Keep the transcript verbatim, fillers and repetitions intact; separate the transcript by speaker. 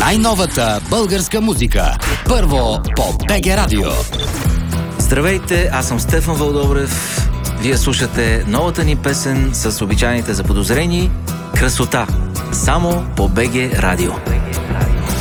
Speaker 1: Най-новата българска музика. Първо по БГ Радио.
Speaker 2: Здравейте, аз съм Стефан Вълдобрев. Вие слушате новата ни песен с обичайните заподозрени "Красота". Само по БГ Радио.